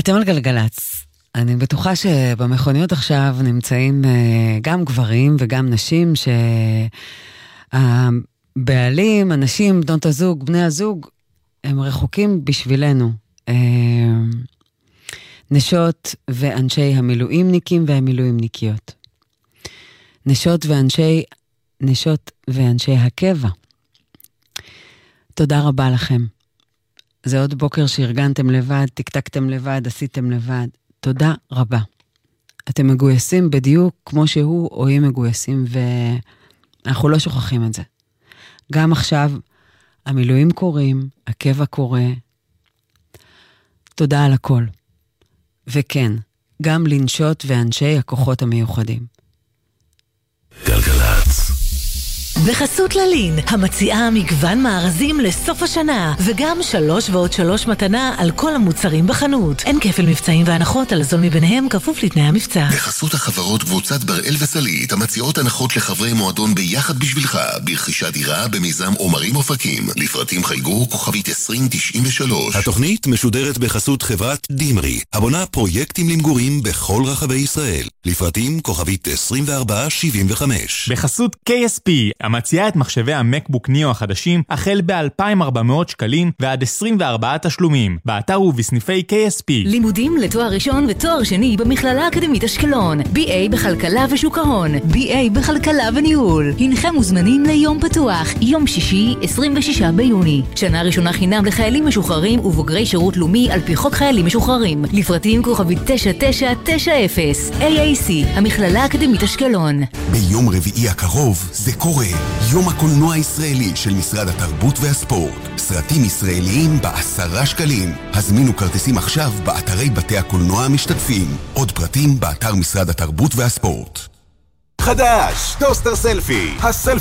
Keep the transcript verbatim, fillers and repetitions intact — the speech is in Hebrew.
אתם על גלגלץ. אני בטוחה שבמכוניות עכשיו נמצאים גם גברים וגם נשים שהבעלים, הנשים, בנות הזוג, בני הזוג, הם רחוקים בשבילנו. נשות ואנשי המילואימניקים והמילואימניקיות. נשות ואנשי, נשות ואנשי הקבע. תודה רבה לכם. זה עוד בוקר שארגנתם לבד, תקתקתם לבד, עשיתם לבד. תודה רבה. אתם מגויסים בדיוק כמו שהוא או היא מגויסים, ואנחנו לא שוכחים את זה. גם עכשיו המילואים קורים, הקבע קורה. תודה על הכל. וכן, גם לנשות ואנשי הכוחות המיוחדים. גלגלץ. בחסות ללין, המציעה מגוון מארזים לסוף השנה, וגם שלוש ועוד שלוש מתנה על כל המוצרים בחנות. אין כפל מבצעים והנחות, על הזול מביניהם כפוף לתנאי המבצע. בחסות החברות קבוצת בראל וסלית, המציעות הנחות לחברי מועדון ביחד בשבילך, ברכישת דירה במיזם עומרים אופקים. לפרטים חייגו כוכבית עשרים תשעים ושלוש. התוכנית משודרת בחסות חברת דימרי, הבונה פרויקטים למגורים בכל רחבי ישראל. לפרטים כוכבית עשרים וארבע שבעים וחמש. בחסות קיי אס פי, המציעה את מחשבי המקבוק ניו החדשים החל ב-אלפיים וארבע מאות שקלים ועד עשרים וארבעה תשלומים, באתר ובסניפי קיי אס פי. לימודים לתואר ראשון ותואר שני במכללה האקדמית אשקלון, בי איי בכלכלה ושוק ההון, בי איי בכלכלה וניהול. הנכם מוזמנים ליום פתוח, יום שישי עשרים ושישה ביוני. שנה ראשונה חינם לחיילים משוחררים ובוגרי שירות לאומי על פי חוק חיילים משוחררים. לפרטים כוכבית תשע תשע תשע אפס. איי איי סי, המכללה האקדמית אשקלון. ביום רביעי הקרוב זה קורה. יום הקולנוע הישראלי של משרד התרבות והספורט. סרטים ישראליים בעשרה שקלים. הזמינו כרטיסים עכשיו באתרי בתי הקולנוע המשתתפים. עוד פרטים באתר משרד התרבות והספורט. חדש, טוסטר סלפי. הסלפי